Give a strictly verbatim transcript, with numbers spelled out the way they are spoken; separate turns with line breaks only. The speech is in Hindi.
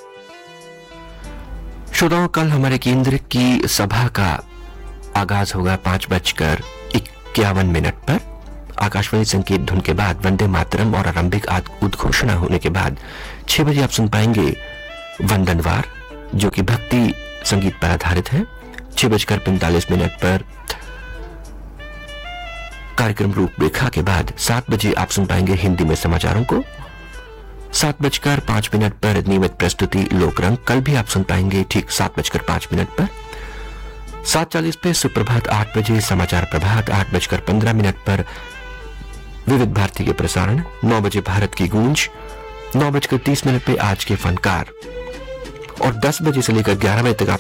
श्रोताओं, कल हमारे केंद्र की सभा का आगाज होगा पांच बजकर इक्यावन मिनट पर। आकाशवाणी संकेत धुन के बाद वंदे मातरम और आरंभिक उद्घोषणा होने के बाद छह बजे आप सुन पाएंगे वंदनवार, जो कि भक्ति संगीत पर आधारित है। छह बजकर पैंतालीस मिनट पर कार्यक्रम रूपरेखा के बाद सात बजे आप सुन पाएंगे हिंदी में समाचारों को। सात बजकर पांच मिनट पर नियमित प्रस्तुति लोकरंग, कल भी आप सुन पाएंगे ठीक सात बजकर पांच मिनट पर। सात चालीस पे सुप्रभात, आठ बजे समाचार प्रभात, आठ बजकर पंद्रह मिनट पर विविध भारती के प्रसारण, नौ बजे भारत की गूंज, नौ बजकर तीस मिनट पे आज के फनकार और दस बजे से लेकर ग्यारह बजे तक आप